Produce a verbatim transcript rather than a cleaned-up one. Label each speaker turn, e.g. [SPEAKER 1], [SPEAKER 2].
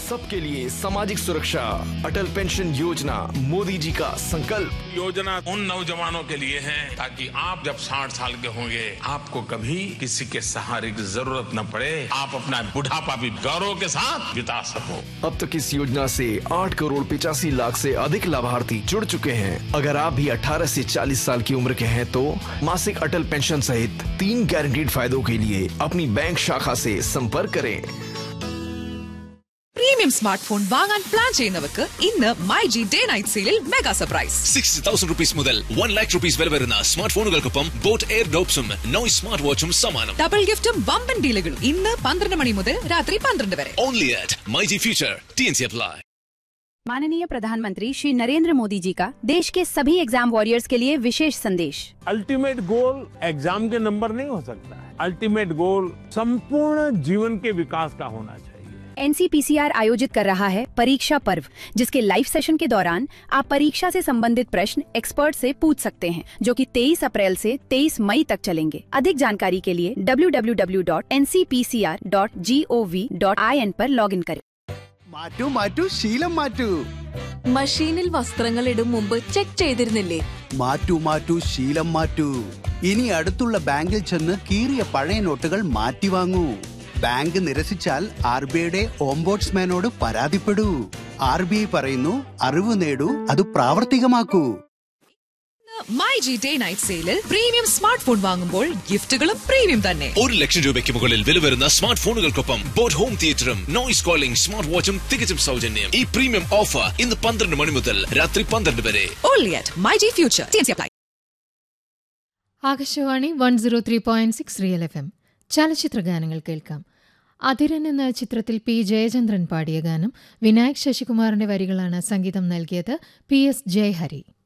[SPEAKER 1] सबके लिए सामाजिक सुरक्षा, अटल पेंशन योजना, मोदी जी का संकल्प।
[SPEAKER 2] योजना उन नौजवानों के लिए है ताकि आप जब साठ साल के होंगे आपको कभी किसी के सहारे की जरूरत न पड़े, आप अपना बुढ़ापा भी गौरव के साथ बिता सको।
[SPEAKER 1] अब तक इस योजना से आठ करोड़ पिचासी लाख से अधिक लाभार्थी जुड़ चुके हैं। अगर आप भी अठारह से चालीस साल की उम्र के हैं तो मासिक अटल पेंशन सहित तीन गारंटीड फायदों के लिए अपनी बैंक शाखा से संपर्क करें।
[SPEAKER 3] പ്രീമിയം സ്മാർട്ട് ഫോൺ വാങ്ങാൻ പ്ലാൻ ചെയ്യുന്നവർക്ക് ഇന്ന് മൈ ജി ഡേ നൈറ്റ് സെയിലിൽ mega surprise.
[SPEAKER 4] Sixty thousand rupees മുതൽ വൺ ലാക്ക് റുപ്പീസ് വരെ വരുന്ന smart ഫോണുകൾക്കൊപ്പം boat air ഡോപ്സും noise smart വാച്ചും സമ്മാനം.
[SPEAKER 3] ഡബിൾ ഗിഫ്റ്റും വമ്പൻ ഡീലുകളും ഇന്ന് പന്ത്രണ്ട് മണി മുതൽ രാത്രി പന്ത്രണ്ട് വരെ.
[SPEAKER 4] Only at my G future. T N C apply.
[SPEAKER 5] माननीय प्रधानमंत्री श्री नरेंद्र मोदी जी का देश के सभी एग्जाम वॉरियर्स के लिए विशेष संदेश.
[SPEAKER 6] अल्टीमेट गोल एग्जाम के नंबर नहीं हो सकता है. अल्टीमेट गोल संपूर्ण जीवन के विकास का होना चाहिए.
[SPEAKER 5] N C P C R आयोजित कर रहा है परीक्षा पर्व, जिसके लाइव सेशन के दौरान आप परीक्षा से संबंधित प्रश्न एक्सपर्ट से पूछ सकते हैं, जो कि तेईस अप्रैल से तेईस मई तक चलेंगे. अधिक जानकारी के लिए W W W dot N C P C R dot G O V dot I N पर लॉगिन करें.
[SPEAKER 7] മാറ്റൂ മാറ്റൂ ശീലം മാറ്റൂ.
[SPEAKER 8] മഷീനിൽ വസ്ത്രങ്ങൾ ഇടും മുമ്പ് ചെക്ക് ചെയ്തിരുന്നില്ലേ?
[SPEAKER 7] മാറ്റൂ മാറ്റൂ ശീലം മാറ്റൂ. ഇനി അടുത്തുള്ള ബാങ്കിൽ ചെന്ന് കീറിയ പഴയ നോട്ടുകൾ മാറ്റി വാങ്ങൂ. ബാങ്ക് നിരസിച്ചാൽ ആർ ബി ഐയുടെ ഓംബോഡ്സ്മാനോട് പരാതിപ്പെടൂ. ആർ ബി ഐ പറയുന്നു, അറിവ് നേടൂ, അത് പ്രാവർത്തികമാക്കൂ.
[SPEAKER 3] മൈ ജി ഡേ നൈറ്റ് സെയിലിൽ പ്രീമിയം സ്മാർട്ട് ഫോൺ വാങ്ങുമ്പോൾ ഗിഫ്റ്റുകളും പ്രീമിയം തന്നെ.
[SPEAKER 4] ഒരു ലക്ഷം രൂപയ്ക്ക് മുകളിൽ വില വരുന്ന smart ഫോണുകൾക്കൊപ്പം boat home തിയേറ്ററും noise calling smart വാച്ചും തികച്ചും സൗജന്യം. ഈ പ്രീമിയം ഓഫർ ഇന്ന് പന്ത്രണ്ട് മണി മുതൽ രാത്രി പന്ത്രണ്ട് വരെ.
[SPEAKER 3] Only at my G future. T N C apply.
[SPEAKER 9] Akashvani one zero three point six real F M. ചലച്ചിത്ര ഗാനങ്ങൾ കേൾക്കാം. അതിരൻ എന്ന ചിത്രത്തിൽ പി ജയചന്ദ്രൻ പാടിയ ഗാനം. വിനായക് ശശികുമാറിന്റെ വരികളാണ് സംഗീതം നൽകിയത്. P S Jayahari.